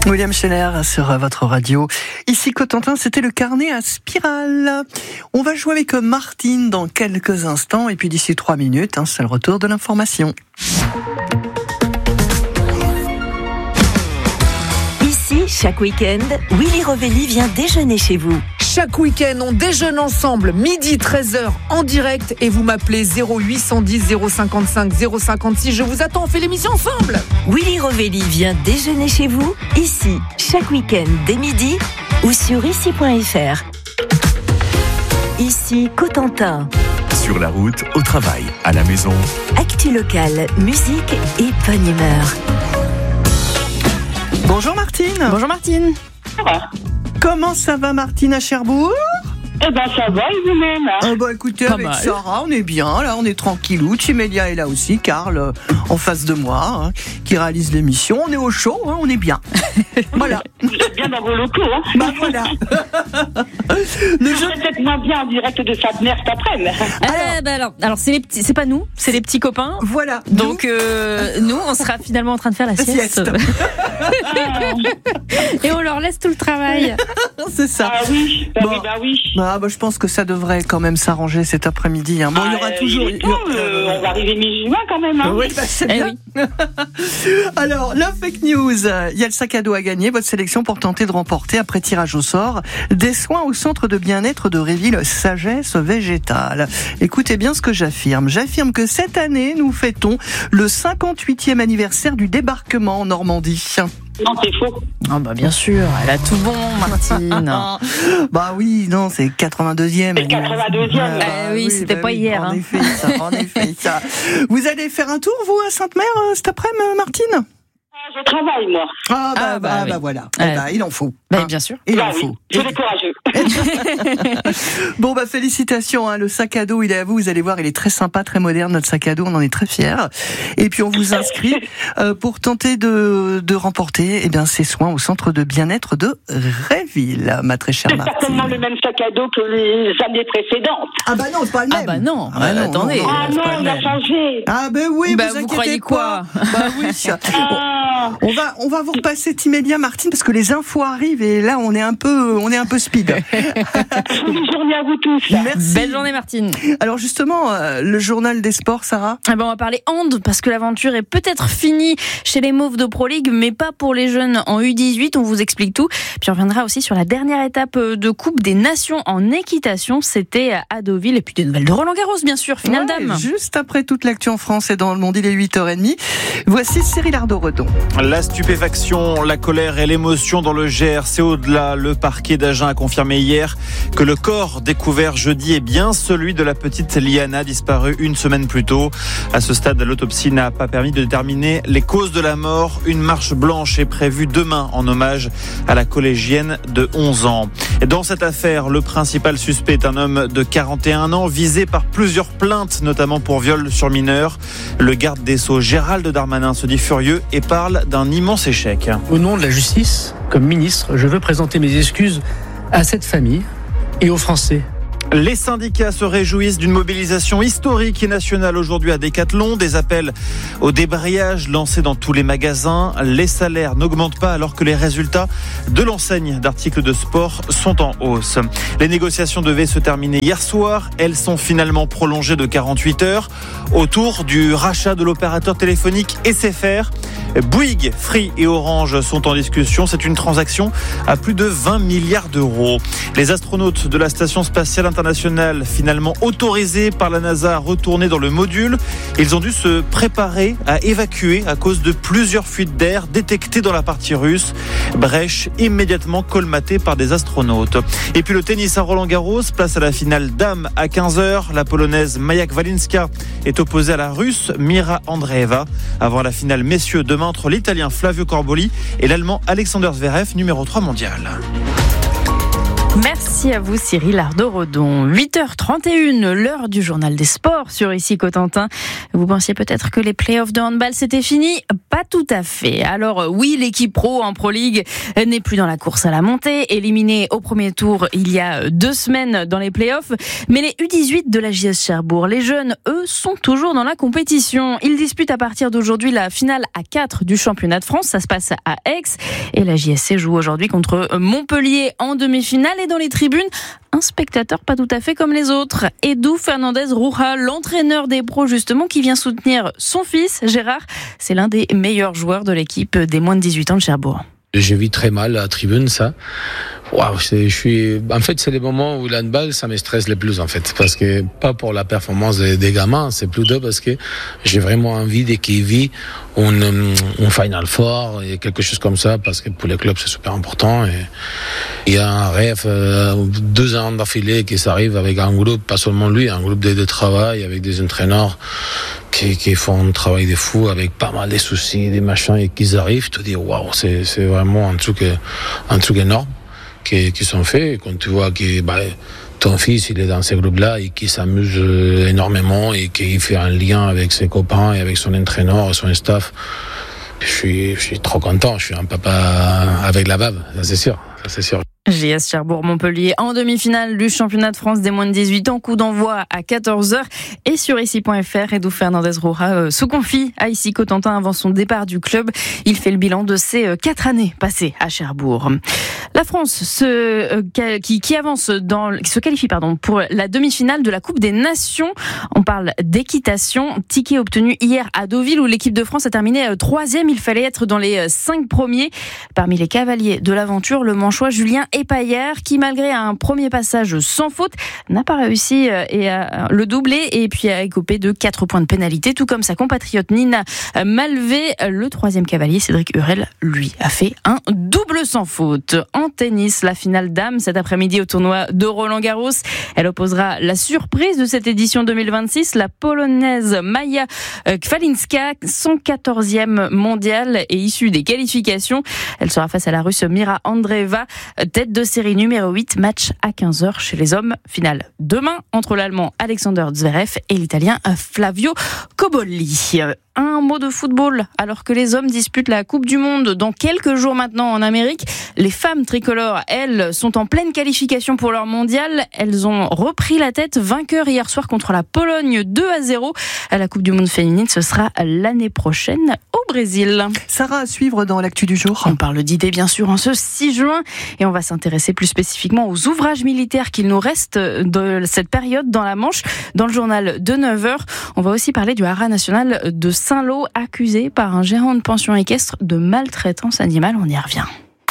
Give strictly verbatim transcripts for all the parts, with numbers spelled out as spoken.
William Scheller sur votre radio. Ici Cotentin, c'était le carnet à spirale. On va jouer avec Martine dans quelques instants et puis d'ici trois minutes, hein, c'est le retour de l'information. Ici, chaque week-end, Willy Rovelli vient déjeuner chez vous. Chaque week-end, on déjeune ensemble, midi treize heures en direct et vous m'appelez zéro huit cent dix zéro cinquante-cinq zéro cinquante-six. Je vous attends, on fait l'émission ensemble. Willy Rovelli vient déjeuner chez vous, ici, chaque week-end dès midi ou sur ici point f r. Ici, Cotentin. Sur la route, au travail, à la maison. Actu locale, musique et bonne humeur. Bonjour Martine. Bonjour Martine. Comment ça va Martine à Cherbourg ? Eh ben ça va et vous-même hein? Oh bah écoutez, Pas avec mal. Sarah, on est bien, là on est tranquillou. Chimélia est là aussi, Karl euh, en face de moi, hein, qui réalise l'émission. On est au chaud, hein, on est bien. Voilà. Vous êtes bien dans vos locaux hein? Bah voilà. Le Vous jeu... êtes peut-être moins bien en direct de Sainte-Mère cet après-midi. Alors, bah alors, alors c'est les petits, c'est pas nous, c'est les petits copains. Voilà. Donc euh, nous, on sera finalement en train de faire la La sieste. sieste. Et on leur laisse tout le travail. C'est ça. Ah oui, bah Bon. oui, bah oui. Ah bah je pense que ça devrait quand même s'arranger cet après-midi. Hein. Bon, il y aura Ah, toujours. il est temps, euh, on va arriver mi-juin quand même hein? Oui, bah, c'est Eh bien. oui. Alors, la fake news. Il y a le sac à dos à gagner. Votre sélection pour tenter de remporter, après tirage au sort, des soins au centre de bien-être de Réville Sagesse Végétale. Écoutez bien ce que j'affirme. J'affirme que cette année, nous fêtons le cinquante-huitième anniversaire du débarquement en Normandie. Non, c'est faux. Ah bah bien sûr, elle a tout bon, Martine. Bah oui, non, c'est quatre-vingt-deuxième. C'est le quatre-vingt-deuxième. Eh oui, c'était pas hier, En hein. effet, ça, en effet, ça. Vous allez faire un tour, vous, à Sainte-Mère, euh, cet après-midi, Martine ? Je travaille moi. Ah bah, Ah, bah, bah, oui. bah voilà. Ouais. Eh bah, il en faut. Bah Hein. bien sûr. Il Bah en oui, faut. je suis courageux. Bon bah félicitations, hein, le sac à dos il est à vous, vous allez voir il est très sympa, très moderne notre sac à dos, on en est très fiers. Et puis on vous inscrit euh, pour tenter de, de remporter eh bien, ces soins au centre de bien-être de Réville, ma très chère C'est Martine. certainement le même sac à dos que les années précédentes. Ah bah non, c'est pas le même. Ah bah non, Ah bah non, attendez. non, non, Ah c'est pas non, le il a même. changé. Ah ben oui, Bah, vous vous inquiétez croyez pas. quoi Bah oui. Ah. On va on va vous repasser Timélia Martine parce que les infos arrivent et là on est un peu on est un peu speed. Bonne journée à vous tous. Merci. Belle journée Martine. Alors justement euh, le journal des sports, Sarah. Ah ben on va parler hand parce que l'aventure est peut-être finie chez les Mauves de Pro League, mais pas pour les jeunes en U dix-huit. On vous explique tout. Puis on reviendra aussi sur la dernière étape de Coupe des Nations en équitation. C'était à Deauville. Et puis des nouvelles de Roland Garros, bien sûr. Finale Ouais, dame. Juste après toute l'actu en France et dans le monde, il est huit heures trente. Voici Cyril Ardo-Redon. La stupéfaction, la colère et l'émotion dans le Gers, c'est au-delà. Le parquet d'Agen a confirmé hier que le corps découvert jeudi est bien celui de la petite Liana, disparue une semaine plus tôt. À ce stade, l'autopsie n'a pas permis de déterminer les causes de la mort. Une marche blanche est prévue demain en hommage à la collégienne de onze ans. Et dans cette affaire, le principal suspect est un homme de quarante et un ans, visé par plusieurs plaintes, notamment pour viol sur mineur. Le garde des Sceaux, Gérald Darmanin, se dit furieux et parle d'un immense échec. Au nom de la justice, comme ministre, je veux présenter mes excuses à cette famille et aux Français. Les syndicats se réjouissent d'une mobilisation historique et nationale aujourd'hui à Décathlon. Des appels au débrayage lancés dans tous les magasins. Les salaires n'augmentent pas alors que les résultats de l'enseigne d'articles de sport sont en hausse. Les négociations devaient se terminer hier soir. Elles sont finalement prolongées de quarante-huit heures autour du rachat de l'opérateur téléphonique S F R. Bouygues, Free et Orange sont en discussion. C'est une transaction à plus de vingt milliards d'euros. Les astronautes de la station spatiale internationale, finalement autorisés par la NASA à retourner dans le module, ils ont dû se préparer à évacuer à cause de plusieurs fuites d'air détectées dans la partie russe. Brèche immédiatement colmatée par des astronautes. Et puis le tennis à Roland-Garros, place à la finale dames à quinze heures. La polonaise Maja Kwalinska est opposée à la russe Mira Andreeva. Avant la finale messieurs demain entre l'italien Flavio Corboli et l'allemand Alexander Zverev, numéro trois mondial. Merci à vous Cyril Ardo-Rodon. huit heures trente et une, l'heure du journal des sports sur Ici Cotentin. Vous pensiez peut-être que les playoffs de handball c'était fini? Pas tout à fait. Alors oui, l'équipe pro en Pro League n'est plus dans la course à la montée, éliminée au premier tour il y a deux semaines dans les playoffs. Mais les U dix-huit de la J S Cherbourg, les jeunes, eux, sont toujours dans la compétition. Ils disputent à partir d'aujourd'hui la finale à quatre du championnat de France. Ça se passe à Aix. Et la J S C joue aujourd'hui contre Montpellier en demi-finale. Et dans les tribunes, un spectateur pas tout à fait comme les autres. Edu Fernandez-Roja, l'entraîneur des pros justement, qui vient soutenir son fils, Gérard. C'est l'un des meilleurs joueurs de l'équipe des moins de dix-huit ans de Cherbourg. Je vis très mal la tribune, ça. Waouh, je suis. En fait, c'est les moments où l'handball, ça me stresse le plus, en fait, parce que pas pour la performance des, des gamins, c'est plutôt parce que j'ai vraiment envie de qu'ils vivent un, un Final Four et quelque chose comme ça, parce que pour les clubs, c'est super important. Et il y a un rêve, euh, deux ans d'affilée, qui s'arrive avec un groupe, pas seulement lui, un groupe de, de travail avec des entraîneurs qui, qui font un travail de fou avec pas mal de soucis, des machins, et qu'ils arrivent, tu te dis waouh, c'est, c'est vraiment un truc, un truc énorme qui, qui sont faits. Et quand tu vois que bah, ton fils il est dans ces groupes-là et qu'il s'amuse énormément et qu'il fait un lien avec ses copains et avec son entraîneur et son staff, je suis, je suis trop content. Je suis un papa avec la bave, ça c'est sûr, ça c'est sûr. J S Cherbourg-Montpellier en demi-finale du championnat de France des moins de dix-huit ans. Coup d'envoi à quatorze heures. Et sur ici point f r, Edu Fernandez-Roja euh, se confie à Ici Cotentin avant son départ du club. Il fait le bilan de ses euh, quatre années passées à Cherbourg. La France se, euh, qui, qui avance dans, se qualifie pardon, pour la demi-finale de la Coupe des Nations. On parle d'équitation. Ticket obtenu hier à Deauville où l'équipe de France a terminé euh, troisième. Il fallait être dans les euh, cinq premiers. Parmi les cavaliers de l'aventure, le manchois Julien Epaillère, qui malgré un premier passage sans faute, n'a pas réussi et à le doubler et puis a écopé de quatre points de pénalité, tout comme sa compatriote Nina Malvé. Le troisième cavalier, Cédric Hurel, lui, a fait un double sans faute. En tennis, la finale dames cet après-midi au tournoi de Roland-Garros. Elle opposera la surprise de cette édition deux mille vingt-six, la polonaise Maja Kwalinska, son quatorzième mondial et issue des qualifications. Elle sera face à la russe Mira Andreeva, tête de série numéro huit, match à quinze heures chez les hommes. Finale demain entre l'Allemand Alexander Zverev et l'Italien Flavio Cobolli. Un mot de football, alors que les hommes disputent la Coupe du Monde dans quelques jours maintenant en Amérique. Les femmes tricolores, elles, sont en pleine qualification pour leur mondial. Elles ont repris la tête, vainqueurs hier soir contre la Pologne deux à zéro. À la Coupe du Monde féminine, ce sera l'année prochaine au Brésil. Sarah, à suivre dans l'actu du jour. On parle d'idées bien sûr en ce six juin et on va s'intéresser plus spécifiquement aux ouvrages militaires qu'il nous reste de cette période dans la Manche. Dans le journal de neuf heures, on va aussi parler du haras national de Saint-Lô, accusé par un gérant de pension équestre de maltraitance animale. On y revient.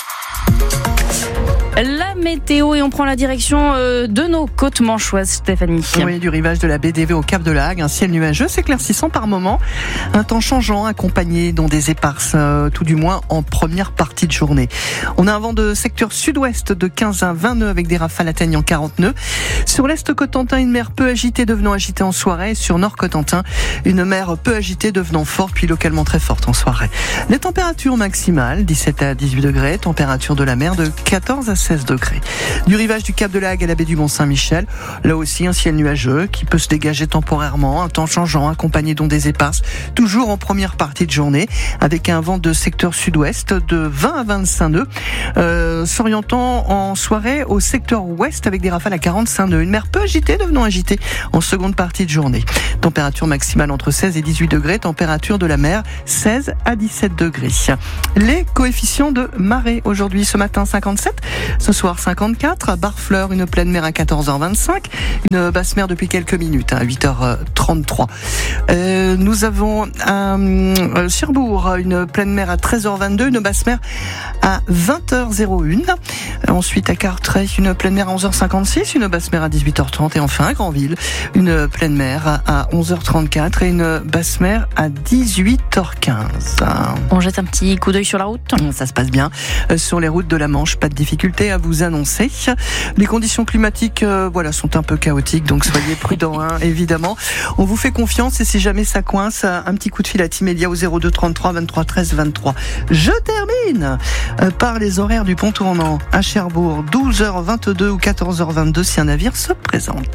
La météo et on prend la direction de nos côtes manchoises, Stéphanie. Oui, du rivage de la baie d'Évé au Cap de la Hague, un ciel nuageux s'éclaircissant par moments, un temps changeant accompagné dont des éparses, euh, tout du moins en première partie de journée. On a un vent de secteur sud-ouest de quinze à vingt nœuds avec des rafales atteignant quarante nœuds. Sur l'est Cotentin, une mer peu agitée devenant agitée en soirée. Sur nord Cotentin, une mer peu agitée devenant forte puis localement très forte en soirée. Les températures maximales, dix-sept à dix-huit degrés, température de la mer de quatorze à seize degrés. Du rivage du Cap de la Hague à la baie du Mont-Saint-Michel, là aussi un ciel nuageux qui peut se dégager temporairement, un temps changeant accompagné d'ondes des éparses, toujours en première partie de journée, avec un vent de secteur sud-ouest de vingt à vingt-cinq nœuds, euh, s'orientant en soirée au secteur ouest avec des rafales à quarante-cinq nœuds. Une mer peu agitée devenant agitée en seconde partie de journée. Température maximale entre seize et dix-huit degrés, température de la mer seize à dix-sept degrés. Les coefficients de marée aujourd'hui, ce matin cinquante-sept, ce soir cinquante-quatre, Barfleur, une pleine mer à quatorze heures vingt-cinq, une basse mer depuis quelques minutes à huit heures trente-trois. Euh, nous avons à euh, Cherbourg une pleine mer à treize heures vingt-deux, une basse mer à vingt heures un. Ensuite à Cartrey, une pleine mer à onze heures cinquante-six, une basse mer à dix-huit heures trente et enfin à Granville, une pleine mer à onze heures trente-quatre et une basse mer à dix-huit heures quinze. On jette un petit coup d'œil sur la route. Ça se passe bien. Sur les routes de la Manche, pas de difficulté. difficultés à vous annoncer. Les conditions climatiques, euh, voilà, sont un peu chaotiques, donc soyez prudents, hein, évidemment. On vous fait confiance et si jamais ça coince, un petit coup de fil à Timélia au zéro deux trente-trois vingt-trois treize vingt-trois. Je termine euh, par les horaires du pont tournant à Cherbourg, douze heures vingt-deux ou quatorze heures vingt-deux si un navire se présente.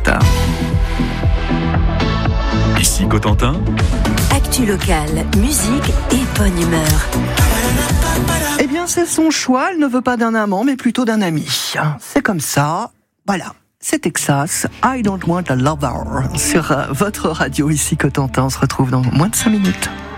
Ici Cotentin. Actu locale, musique et bonne humeur. Eh bien, c'est son choix. Elle ne veut pas d'un amant, mais plutôt d'un ami. C'est comme ça. Voilà. C'est Texas. I don't want a lover. Sur votre radio ici Cotentin. On se retrouve dans moins de cinq minutes.